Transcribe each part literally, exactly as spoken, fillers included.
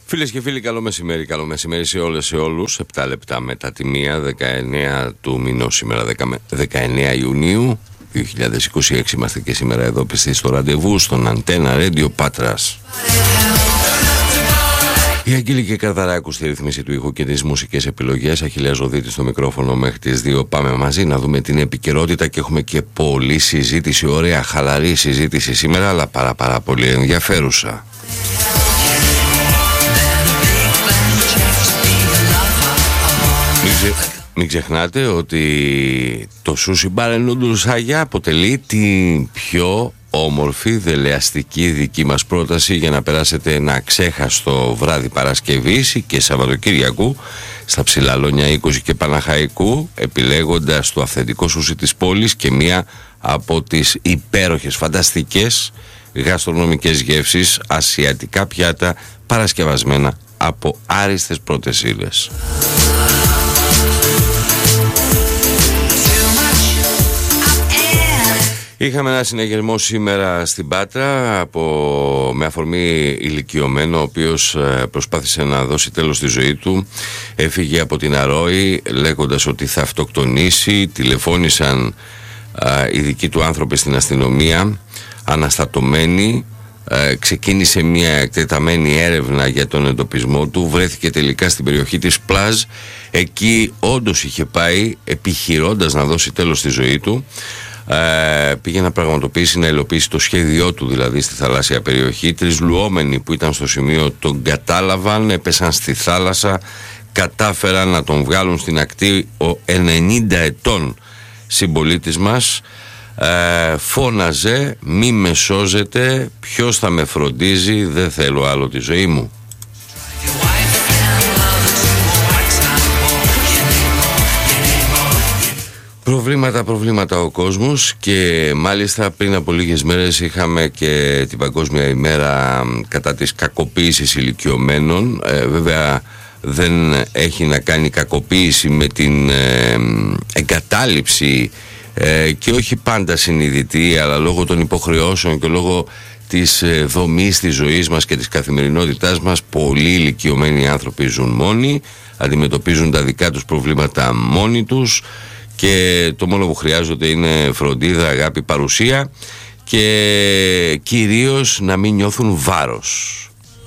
Φίλες και φίλοι, καλό μεσημέρι, καλό μεσημέρι σε όλες, σε όλους. επτά λεπτά μετά τη μία, δεκαεννέα του μηνός σήμερα, δεκαεννέα Ιουνίου δύο χιλιάδες είκοσι έξι. Είμαστε και σήμερα εδώ πιστοί στο ραντεβού, στον Αντένα Radio Πάτρας. Η Αγγέλικη Καρδαράκου στη ρύθμιση του ήχου και τις μουσικές επιλογές, Αχιλλέας Ζωδίτης στο μικρόφωνο μέχρι τις δύο. Πάμε μαζί να δούμε την επικαιρότητα και έχουμε και πολλή συζήτηση, ωραία χαλαρή συζήτηση σήμερα, αλλά πάρα πάρα πολύ ενδιαφέρουσα. Μην ξεχνάτε ότι το Sushi Bar and Noodles Άγια αποτελεί την πιο όμορφη, δελεαστική δική μας πρόταση για να περάσετε ένα αξέχαστο βράδυ Παρασκευής και Σαββατοκύριακου στα Ψηλαλόνια είκοσι και Παναχαϊκού, επιλέγοντας το αυθεντικό σούσι της πόλης και μία από τις υπέροχες, φανταστικές γαστρονομικές γεύσεις, ασιατικά πιάτα παρασκευασμένα από άριστες πρώτες ύλες. Είχαμε ένα συναγερμό σήμερα στην Πάτρα από, με αφορμή ηλικιωμένο, ο οποίος προσπάθησε να δώσει τέλος στη ζωή του. Έφυγε από την Αρόη λέγοντας ότι θα αυτοκτονήσει. Τηλεφώνησαν α, οι δικοί του άνθρωποι στην αστυνομία, αναστατωμένοι. Ε, ξεκίνησε μια εκτεταμένη έρευνα για τον εντοπισμό του. Βρέθηκε τελικά στην περιοχή της Πλάζ. Εκεί όντως είχε πάει επιχειρώντας να δώσει τέλος στη ζωή του. Ε, πήγε να πραγματοποιήσει, να υλοποιήσει το σχέδιό του, δηλαδή στη θαλάσσια περιοχή. Τρεις λουόμενοι που ήταν στο σημείο τον κατάλαβαν, έπεσαν στη θάλασσα, κατάφεραν να τον βγάλουν στην ακτή. Ο ενενήντα ετών συμπολίτης μας ε, φώναζε «Μη με σώζετε, ποιος θα με φροντίζει, δεν θέλω άλλο τη ζωή μου». Προβλήματα, προβλήματα ο κόσμος, και μάλιστα πριν από λίγες μέρες είχαμε και την Παγκόσμια ημέρα κατά της κακοποίησης ηλικιωμένων. Ε, βέβαια δεν έχει να κάνει κακοποίηση με την ε, εγκατάλειψη ε, και όχι πάντα συνειδητή, αλλά λόγω των υποχρεώσεων και λόγω της ε, δομής της ζωής μας και της καθημερινότητάς μας. Πολλοί ηλικιωμένοι άνθρωποι ζουν μόνοι, αντιμετωπίζουν τα δικά τους προβλήματα μόνοι τους, και το μόνο που χρειάζονται είναι φροντίδα, αγάπη, παρουσία και κυρίως να μην νιώθουν βάρος.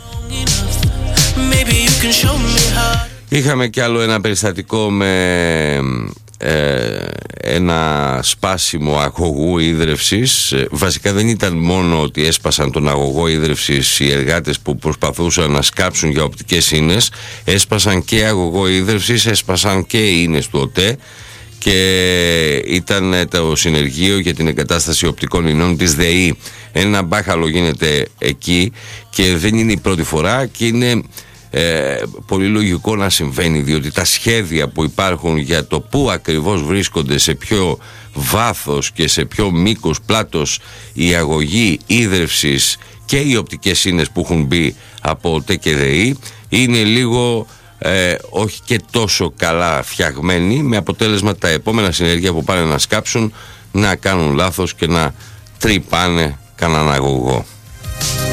Είχαμε κι άλλο ένα περιστατικό με ε, ένα σπάσιμο αγωγού ίδρευσης. Βασικά δεν ήταν μόνο ότι έσπασαν τον αγωγό ίδρευσης οι εργάτες που προσπαθούσαν να σκάψουν για οπτικές ίνες, έσπασαν και αγωγό ίδρευσης, έσπασαν και οι ίνες του ΟΤΕ, και ήταν το συνεργείο για την εγκατάσταση οπτικών ινών της ΔΕΗ. Ένα μπάχαλο γίνεται εκεί και δεν είναι η πρώτη φορά, και είναι ε, πολύ λογικό να συμβαίνει, διότι τα σχέδια που υπάρχουν για το πού ακριβώς βρίσκονται, σε ποιο βάθος και σε ποιο μήκος, πλάτος η αγωγή ίδρευσης και οι οπτικές ίνες που έχουν μπει από ΟΤΕ και ΔΕΗ, είναι λίγο Ε, όχι και τόσο καλά φτιαγμένοι, με αποτέλεσμα τα επόμενα συνεργεία που πάνε να σκάψουν να κάνουν λάθος και να τρυπάνε κανέναν αγωγό.